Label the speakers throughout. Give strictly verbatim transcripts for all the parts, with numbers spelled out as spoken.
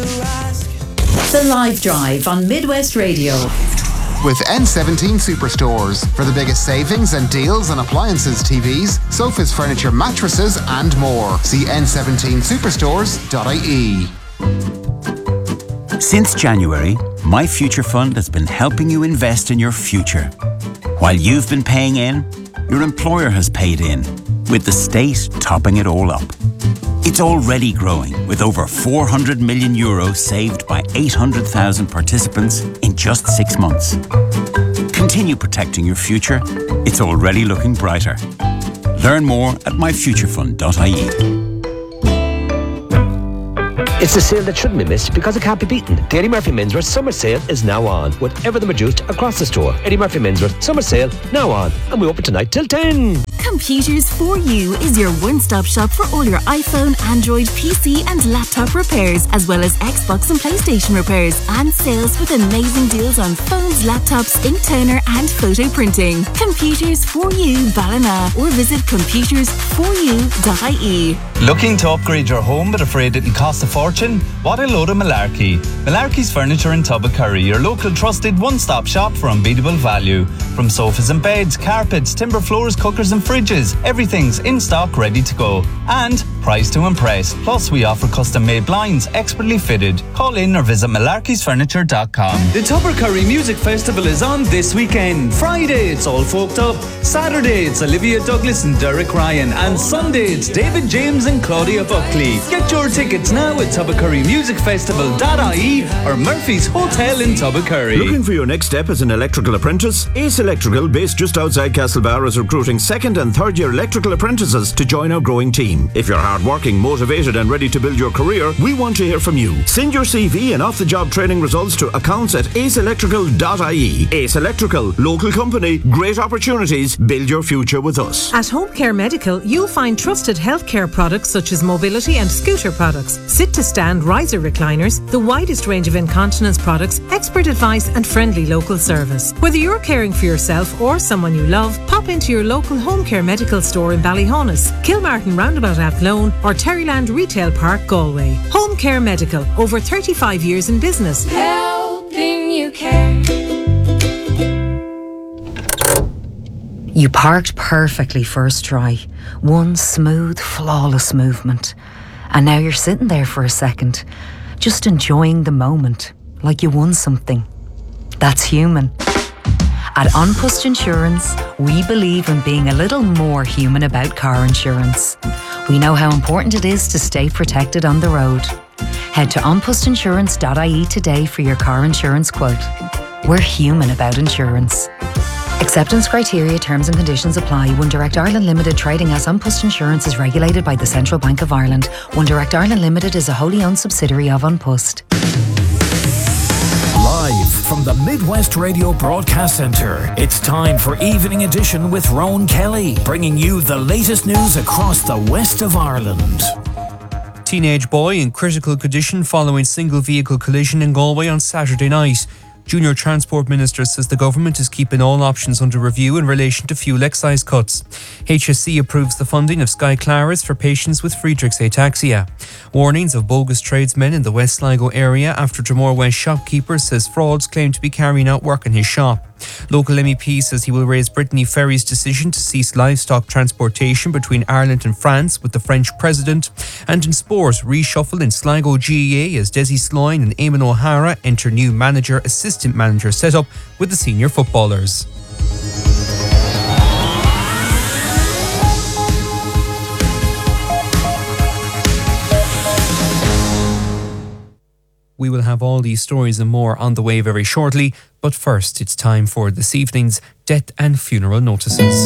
Speaker 1: The Live Drive on Midwest Radio.
Speaker 2: With N seventeen Superstores for the biggest savings and deals on appliances, T Vs, sofas, furniture, mattresses and more. See n seventeen superstores dot I E.
Speaker 3: Since January, My Future Fund has been helping you invest in your future. While you've been paying in, your employer has paid in, with the state topping it all up. It's already growing, with over four hundred million euros saved by eight hundred thousand participants in just six months. Continue protecting your future. It's already looking brighter. Learn more at my future fund dot I E.
Speaker 4: It's a sale that shouldn't be missed because it can't be beaten. The Eddie Murphy Menswear Summer Sale is now on, with everything reduced across the store. Eddie Murphy Menswear Summer Sale now on, and we open tonight till ten.
Speaker 5: Computers for You is your one-stop shop for all your iPhone, Android, P C and laptop repairs, as well as Xbox and PlayStation repairs, and sales with amazing deals on phones, laptops, ink toner and photo printing. Computers for You Ballina, or visit computers for you dot I E.
Speaker 6: Looking to upgrade your home but afraid it can cost a fortune? What a load of malarkey. Malarkey's Furniture in Tubbercurry, your local trusted one-stop shop for unbeatable value. From sofas and beds, carpets, timber floors, cookers and fridges, everything's in stock ready to go. And price to impress. Plus we offer custom-made blinds, expertly fitted. Call in or visit malarkeys furniture dot com.
Speaker 7: The Tubbercurry Music Festival is on this weekend. Friday it's All Folked Up. Saturday it's Olivia Douglas and Derek Ryan. And Sunday it's David James and Claudia Buckley. Get your tickets now at tubbercurry music festival dot I E or Murphy's Hotel in Tubbercurry.
Speaker 8: Looking for your next step as an electrical apprentice? Ace Electrical, based just outside Castlebar, is recruiting second and third year electrical apprentices to join our growing team. If you're hardworking, motivated and ready to build your career, we want to hear from you. Send your C V and off-the-job training results to accounts at ace electrical dot I E. Ace Electrical, local company, great opportunities, build your future with us.
Speaker 9: At Home Care Medical, you'll find trusted healthcare products such as mobility and scooter products, sit-to-stand riser recliners, the widest range of incontinence products, expert advice and friendly local service. Whether you're caring for yourself or someone you love, pop into your local Home Care Medical store in Ballyhonus, Kilmartin Roundabout Athlone or Terryland Retail Park, Galway. Home Care Medical, over thirty-five years in business.
Speaker 10: Helping you care.
Speaker 11: You parked perfectly first try. One smooth, flawless movement. And now you're sitting there for a second, just enjoying the moment, like you won something. That's human. At An Post Insurance, we believe in being a little more human about car insurance. We know how important it is to stay protected on the road. Head to an post insurance dot I E today for your car insurance quote. We're human about insurance. Acceptance criteria, terms and conditions apply. One Direct Ireland Limited, trading as An Post Insurance, is regulated by the Central Bank of Ireland. One Direct Ireland Limited is a wholly owned subsidiary of An Post.
Speaker 12: Live from the Midwest Radio Broadcast Centre, it's time for Evening Edition with Rowan Kelly, bringing you the latest news across the west of Ireland.
Speaker 13: Teenage boy in critical condition following single vehicle collision in Galway on Saturday night. Junior Transport Minister says the government is keeping all options under review in relation to fuel excise cuts. H S C approves the funding of Sky Claris for patients with Friedreich's ataxia. Warnings of bogus tradesmen in the West Sligo area after Dromore West shopkeeper says frauds claim to be carrying out work in his shop. Local M E P says he will raise Brittany Ferry's decision to cease livestock transportation between Ireland and France with the French president. And in sport, reshuffle in Sligo G A A as Desi Sloyne and Eamon O'Hara enter new manager-assistant manager setup with the senior footballers. We will have all these stories and more on the way very shortly, but first it's time for this evening's death and funeral notices.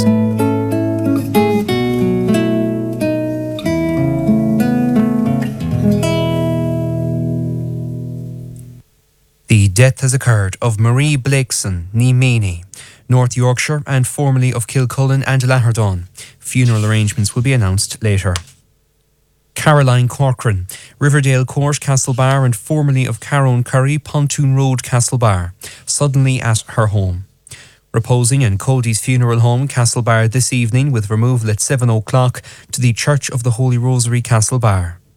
Speaker 13: The death has occurred of Marie Blakeson, ní Meany, North Yorkshire and formerly of Kilcullen and Laherdon. Funeral arrangements will be announced later. Caroline Corcoran, Riverdale Court, Castlebar, and formerly of Carone Curry, Pontoon Road, Castlebar, suddenly at her home. Reposing in Cody's funeral home, Castlebar, this evening with removal at seven o'clock to the Church of the Holy Rosary, Castlebar.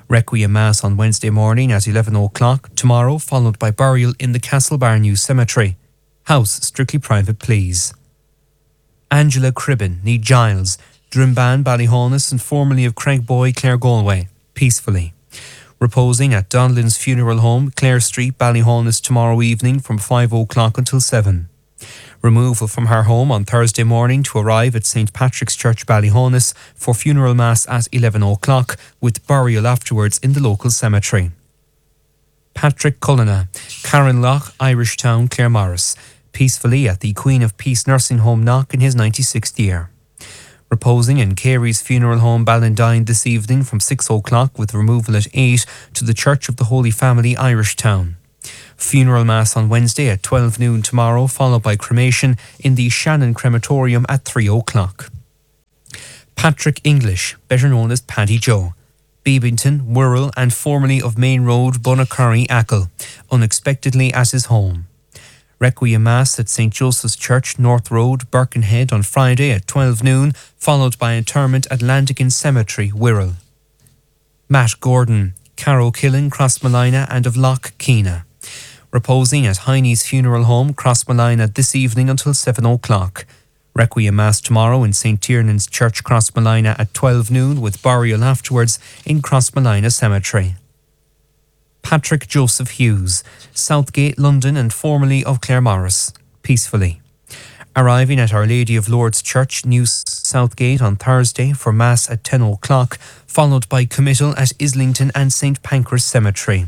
Speaker 13: Requiem Mass on Wednesday morning at eleven o'clock tomorrow, followed by burial in the Castlebar New Cemetery. House strictly private, please. Angela Cribben, ní Giles, Drimban, Ballyhonus and formerly of Craigboy, Clare Galway, peacefully. Reposing at Donlin's Funeral Home, Clare Street, Ballyhonus tomorrow evening from five o'clock until seven. Removal from her home on Thursday morning to arrive at Saint Patrick's Church, Ballyhonus for funeral mass at eleven o'clock with burial afterwards in the local cemetery. Patrick Cullina, Carranlough, Irish Town, Claremorris, peacefully at the Queen of Peace Nursing Home Knock in his ninety-sixth year. Reposing in Carey's Funeral Home, Ballandine this evening from six o'clock with removal at eight to the Church of the Holy Family, Irish Town. Funeral Mass on Wednesday at twelve noon tomorrow, followed by cremation in the Shannon Crematorium at three o'clock. Patrick English, better known as Paddy Joe, Beebington, Wirral and formerly of Main Road, Bunacurry, Achill, unexpectedly at his home. Requiem Mass at Saint Joseph's Church, North Road, Birkenhead on Friday at twelve noon, followed by interment at Landigan Cemetery, Wirral. Matt Gordon, Carrow Killen, Crossmalina and of Loch Keena. Reposing at Heine's Funeral Home, Crossmalina this evening until seven o'clock. Requiem Mass tomorrow in Saint Tiernan's Church, Crossmalina at twelve noon with burial afterwards in Crossmalina Cemetery. Patrick Joseph Hughes, Southgate, London and formerly of Claremorris, peacefully. Arriving at Our Lady of Lourdes Church, New Southgate on Thursday for Mass at ten o'clock, followed by committal at Islington and Saint Pancras Cemetery.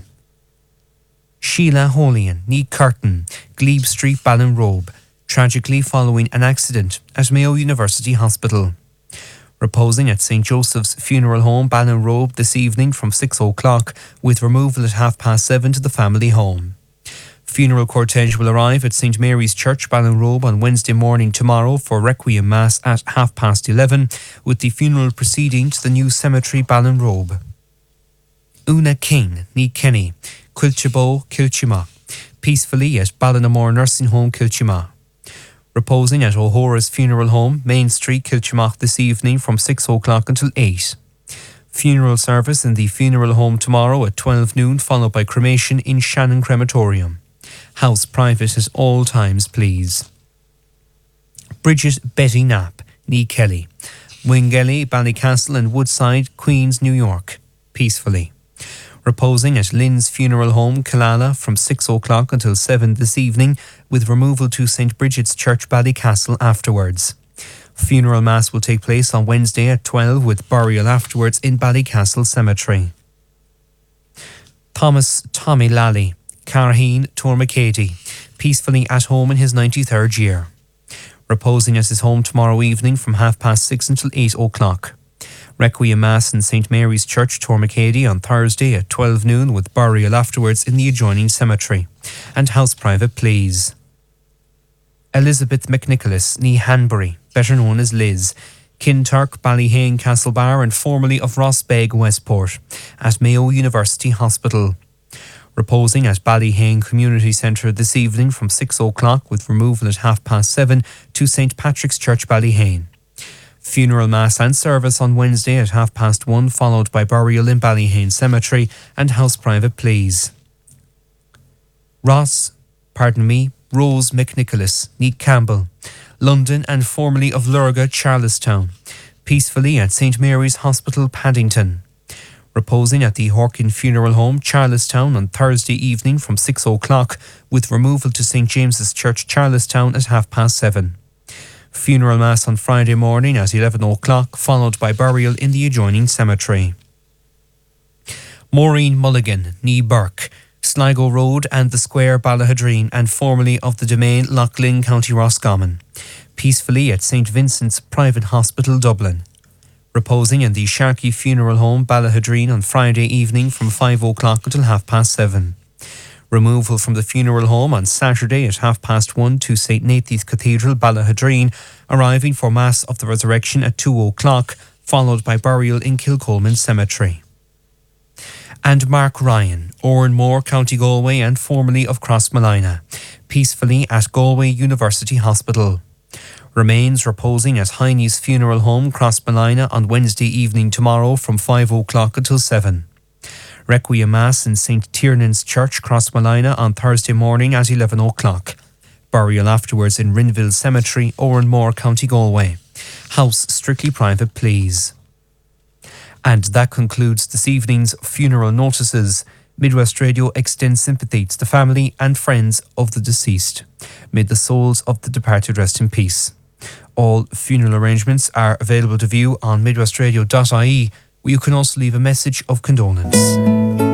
Speaker 13: Sheila Holian, ní Curtin, Glebe Street, Ballinrobe, tragically following an accident at Mayo University Hospital. Reposing at Saint Joseph's Funeral Home, Ballinrobe this evening from six o'clock with removal at half past seven to the family home. Funeral cortege will arrive at Saint Mary's Church, Ballinrobe on Wednesday morning tomorrow for Requiem Mass at half past eleven with the funeral proceeding to the new cemetery, Ballinrobe. Una King, ní Kenny, Quilchabo, Kilchima, peacefully at Ballinamore Nursing Home, Kilchima. Reposing at O'Hora's Funeral Home, Main Street, Kilchimach this evening from six o'clock until eight. Funeral service in the funeral home tomorrow at twelve noon, followed by cremation in Shannon Crematorium. House private at all times, please. Bridget Betty Knapp, ní Kelly, Wingelly, Ballycastle and Woodside, Queens, New York, peacefully. Reposing at Lynn's Funeral Home, Killala from six o'clock until seven this evening with removal to Saint Bridget's Church, Ballycastle afterwards. Funeral Mass will take place on Wednesday at twelve with burial afterwards in Ballycastle Cemetery. Thomas Tommy Lally, Carheen, Tormacady, peacefully at home in his ninety-third year. Reposing at his home tomorrow evening from half past six until eight o'clock. Requiem Mass in Saint Mary's Church, Tormacady on Thursday at twelve noon with burial afterwards in the adjoining cemetery. And house private, please. Elizabeth McNicholas, ní Hanbury, better known as Liz, Kinturk, Ballyhane, Castlebar and formerly of Rossbeg, Westport, at Mayo University Hospital. Reposing at Ballyhane Community Centre this evening from six o'clock with removal at half past seven to Saint Patrick's Church, Ballyhane. Funeral Mass and service on Wednesday at half past one, followed by burial in Ballyhane Cemetery and house private, please. Ross, pardon me, Rose McNicholas, ní Campbell, London and formerly of Lurga, Charlestown, peacefully at Saint Mary's Hospital, Paddington. Reposing at the Horkin Funeral Home, Charlestown on Thursday evening from six o'clock with removal to Saint James's Church, Charlestown at half past seven. Funeral Mass on Friday morning at eleven o'clock, followed by burial in the adjoining cemetery. Maureen Mulligan, ní Burke, Sligo Road and the Square, Ballahadreen, and formerly of the Domain, Loughlin, County Roscommon, peacefully at Saint Vincent's Private Hospital, Dublin. Reposing in the Sharkey Funeral Home, Ballahadreen on Friday evening from five o'clock until half past seven. Removal from the funeral home on Saturday at half past one to Saint Nathan's Cathedral, Ballahadreen, arriving for Mass of the Resurrection at two o'clock, followed by burial in Kilcolman Cemetery. And Mark Ryan, Oranmore, County Galway and formerly of Crossmalina, peacefully at Galway University Hospital. Remains reposing at Heine's Funeral Home, Crossmalina on Wednesday evening tomorrow from five o'clock until seven. Requiem Mass in Saint Tiernan's Church, Crossmolina, on Thursday morning at eleven o'clock. Burial afterwards in Rinville Cemetery, Oranmore, County Galway. House strictly private, please. And that concludes this evening's funeral notices. Midwest Radio extends sympathy to the family and friends of the deceased. May the souls of the departed rest in peace. All funeral arrangements are available to view on midwestradio dot I E, where you can also leave a message of condolence.